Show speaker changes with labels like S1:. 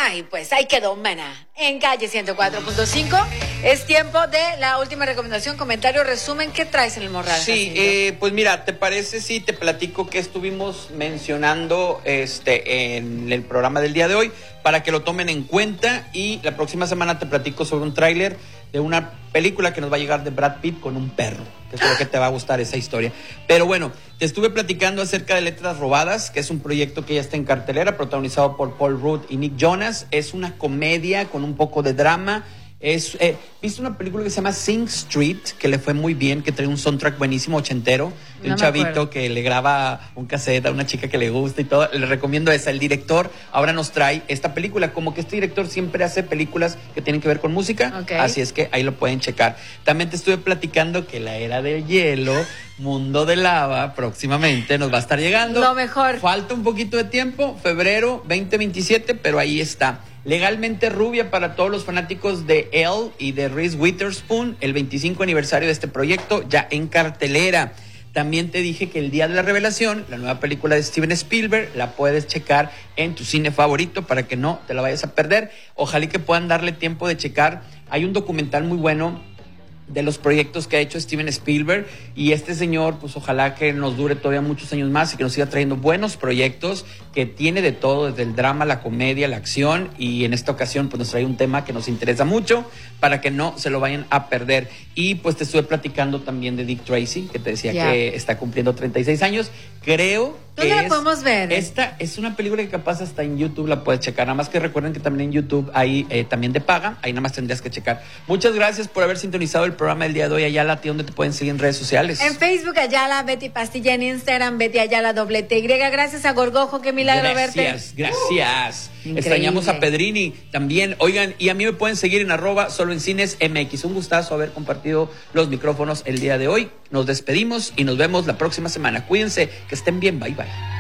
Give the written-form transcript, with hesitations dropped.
S1: Ay, pues ahí quedó, mana. En Calle 104.5 es tiempo de la última recomendación, comentario, resumen. ¿Qué traes en el morral?
S2: Sí, pues mira, ¿te parece si te platico que estuvimos mencionando en el programa del día de hoy para que lo tomen en cuenta? Y la próxima semana te platico sobre un tráiler de una película que nos va a llegar de Brad Pitt con un perro, que creo que te va a gustar esa historia. Pero bueno, te estuve platicando acerca de Letras Robadas, que es un proyecto que ya está en cartelera, protagonizado por Paul Rudd y Nick Jonas. Es una comedia con un poco de drama. ¿Viste una película que se llama Sing Street, que le fue muy bien, que trae un soundtrack buenísimo, ochentero, de un chavito que le graba un cassette a una chica que le gusta y todo? Le recomiendo esa. El director ahora nos trae esta película, como que este director siempre hace películas que tienen que ver con música, así es que ahí lo pueden checar. También te estuve platicando que la era del hielo, Mundo de Lava, próximamente nos va a estar llegando.
S1: Lo mejor.
S2: Falta un poquito de tiempo, febrero 2027, pero ahí está. Legalmente Rubia, para todos los fanáticos de Elle y de Reese Witherspoon, el 25 aniversario de este proyecto, ya en cartelera. También te dije que El Día de la Revelación, la nueva película de Steven Spielberg, la puedes checar en tu cine favorito para que no te la vayas a perder. Ojalá y que puedan darle tiempo de checar. Hay un documental muy bueno de los proyectos que ha hecho Steven Spielberg, y este señor, pues ojalá que nos dure todavía muchos años más y que nos siga trayendo buenos proyectos, que tiene de todo, desde el drama, la comedia, la acción, y en esta ocasión pues nos trae un tema que nos interesa mucho para que no se lo vayan a perder. Y pues te estuve platicando también de Dick Tracy, que te decía que está cumpliendo 36 años. Creo
S1: ¿dónde la podemos ver?
S2: Esta es una película que capaz hasta en YouTube la puedes checar. Nada más que recuerden que también en YouTube hay también de paga. Ahí nada más tendrías que checar. Muchas gracias por haber sintonizado el programa del día de hoy. Ayala, ¿a ti dónde te pueden seguir en redes sociales?
S1: En Facebook, Ayala, Betty Pastilla. En Instagram, Betty Ayala, =Y. Gracias a Gorgojo, qué milagro verte.
S2: Gracias.
S1: Increíble.
S2: Extrañamos a Pedrini también. Oigan, y a mí me pueden seguir en @soloencinesmx. Un gustazo haber compartido los micrófonos el día de hoy. Nos despedimos y nos vemos la próxima semana. Cuídense, que estén bien. Bye, bye.